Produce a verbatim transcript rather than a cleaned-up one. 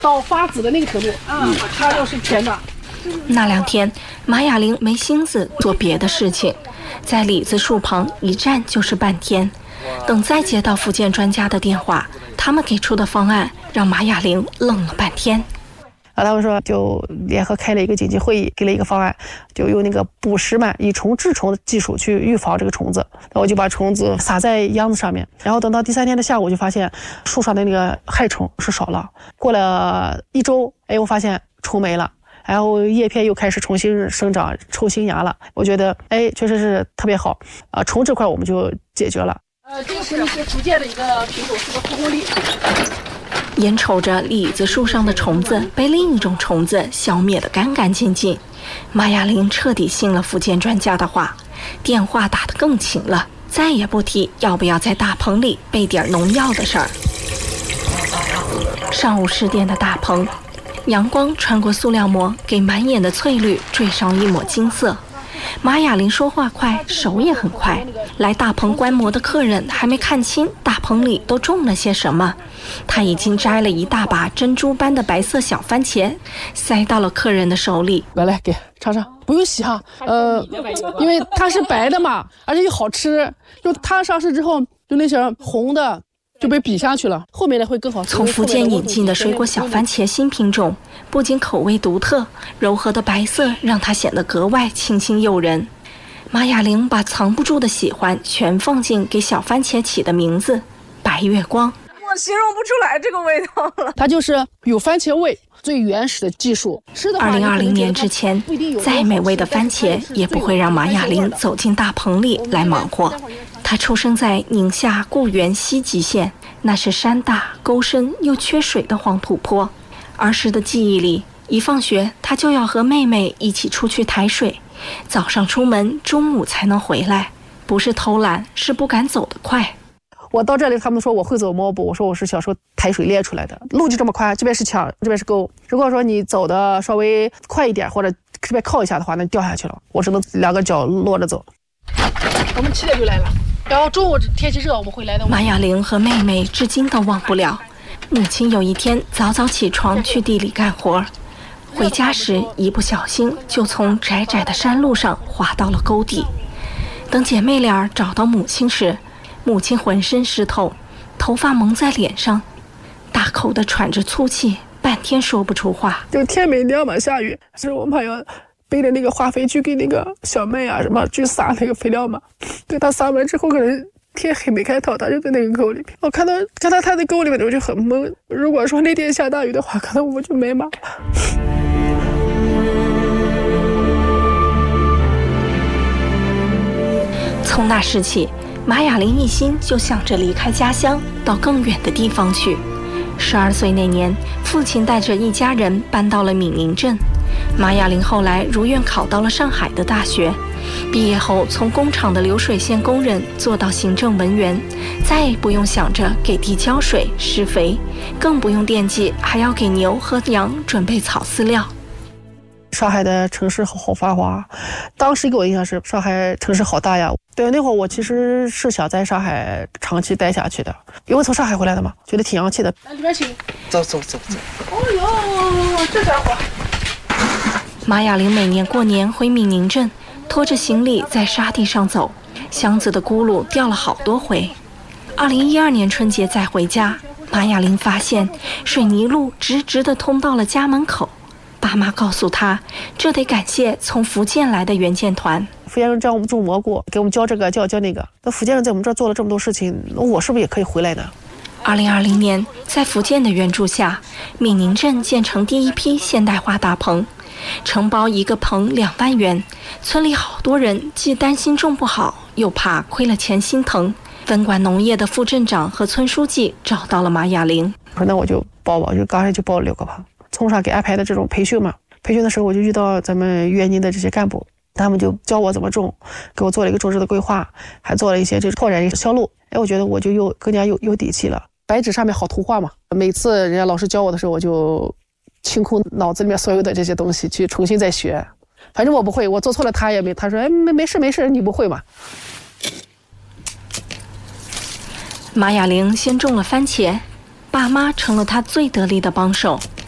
到发紫的那个程度，嗯，它就是甜的。 那两天，马雅玲没心思做别的事情，在李子树旁一站就是半天。等再接到福建专家的电话，他们给出的方案让马雅玲愣了半天。 啊，他们说就联合开了一个紧急会议，给了一个方案，就用那个捕食螨以虫治虫的技术去预防这个虫子。那我就把虫子撒在秧子上面，然后等到第三天的下午，就发现树上的那个害虫是少了。过了一周，哎，我发现虫没了。然后叶片又开始重新生长，抽新芽了。我觉得，哎，确实是特别好啊！虫这块我们就解决了。呃，这个是福建的一个品种，是个蒲公梨。 眼瞅着李子树上的虫子被另一种虫子消灭得干干净净，马雅玲彻底信了福建专家的话，电话打得更勤了，再也不提要不要在大棚里备点农药的事儿。上午十点的大棚，阳光穿过塑料膜，给满眼的翠绿缀上一抹金色。马雅玲说话快，手也很快。来大棚观摩的客人还没看清大棚里都种了些什么，她已经摘了一大把珍珠般的白色小番茄，塞到了客人的手里。 来来，给尝尝，不用洗哈。呃，因为它是白的嘛，而且又好吃。就它上市之后，就那些红的就被比下去了，后面的会更好吃。 从福建引进的水果小番茄新品种，不仅口味独特，柔和的白色让它显得格外清新诱人。马雅玲把藏不住的喜欢全放进给小番茄起的名字“白月光”。 我形容不出来这个味道了。 它就是有番茄味，最原始的技术。 二零二零年之前，再美味的番茄也不会让马雅玲走进大棚里来忙活。她出生在宁夏固原西极县，那是山大沟深又缺水的黄土坡。儿时的记忆里，一放学她就要和妹妹一起出去抬水，早上出门，中午才能回来。不是偷懒，是不敢走得快。 我到这里，他们说我会走摸步，我说我是小时候抬水练出来的。路就这么宽，这边是墙，这边是沟。如果说你走的稍微快一点，或者这边靠一下的话，那掉下去了。我只能两个脚落着走。我们七点就来了，然后中午天气热，我们会来的。 马雅玲和妹妹至今都忘不了，母亲有一天早早起床去地里干活，回家时一不小心就从窄窄的山路上滑到了沟底。等姐妹俩找到母亲时，母亲浑身湿透，头发蒙在脸上，大口地喘着粗气，半天说不出话。 就天没亮嘛，下雨，是我们还要背着那个化肥去给那个小麦啊什么去撒那个肥料嘛。对，他撒完之后，可能天黑没开透，他就在那个沟里面。我看到看到他在沟里面，我就很懵。如果说那天下大雨的话，可能我就没码了。 从那时起，马雅玲一心就想着离开家乡，到更远的地方去。十二岁那年，父亲带着一家人搬到了闽宁镇。马雅玲后来如愿考到了上海的大学，毕业后从工厂的流水线工人做到行政文员，再也不用想着给地浇水施肥，更不用惦记还要给牛和羊准备草饲料。 上海的城市好好繁华，当时给我印象是上海城市好大呀。对，那会儿我其实是想在上海长期待下去的，因为从上海回来的嘛，觉得挺洋气的。来里边请， 走走走走。 哦呦，这家伙！ 马雅玲每年过年回闽宁镇，拖着行李在沙地上走，箱子的轱辘掉了好多回。二零一二年春节再回家，马雅玲发现水泥路直直地通到了家门口。爸妈告诉他，这得感谢从福建来的援建团。 福建人教我们种蘑菇，给我们教这个教教那个。那福建人在我们这儿做了这么多事情，我是不是也可以回来呢？ 二零二零年，在福建的援助下，闽宁镇建成第一批现代化大棚，承包一个棚两万元。村里好多人既担心种不好，又怕亏了钱心疼。分管农业的副镇长和村书记找到了马雅玲， 说那我就报吧，就刚才就报了六个棚。从上给安排的这种培训嘛，培训的时候我就遇到咱们援宁的这些干部，他们就教我怎么种，给我做了一个种植的规划，还做了一些这拓展一个销路。哎，我觉得我就又更加有有底气了。白纸上面好图画嘛，每次人家老师教我的时候，我就清空脑子里面所有的这些东西，去重新再学。反正我不会，我做错了他也没，他说哎没没事没事，你不会嘛。 马雅玲先种了番茄，爸妈成了她最得力的帮手。